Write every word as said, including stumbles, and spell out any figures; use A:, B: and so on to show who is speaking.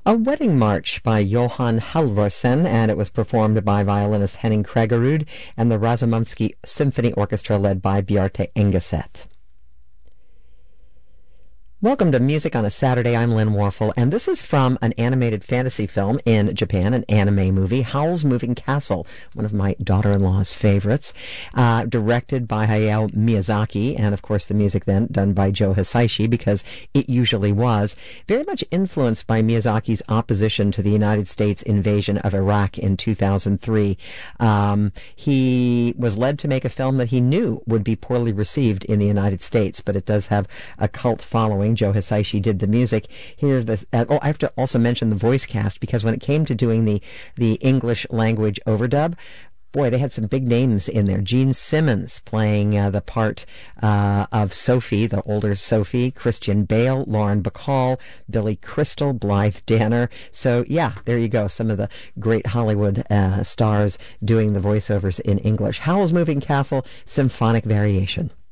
A: A Wedding March by Johan Halvorsen, and it was performed by violinist Henning Kregerud and the Razumovsky Symphony Orchestra led by Bjarte Engeset. Welcome to Music on a Saturday. I'm Lynn Warfel, and this is from an animated fantasy film in Japan, an anime movie, Howl's Moving Castle, one of my daughter-in-law's favorites, uh, directed by Hayao Miyazaki, and of course the music then done by Joe Hisaishi, because it usually was, very much influenced by Miyazaki's opposition to the United States invasion of Iraq in two thousand three. Um, he was led to make a film that he knew would be poorly received in the United States, but it does have a cult following. Joe Hisaishi did the music. Here, the uh, oh, I have to also mention the voice cast, because when it came to doing the the English language overdub, boy, they had some big names in there. Gene Simmons playing uh, the part uh, of Sophie, the older Sophie, Christian Bale, Lauren Bacall, Billy Crystal, Blythe Danner. So, yeah, there you go. Some of the great Hollywood uh, stars doing the voiceovers in English. Howl's Moving Castle, Symphonic Variation.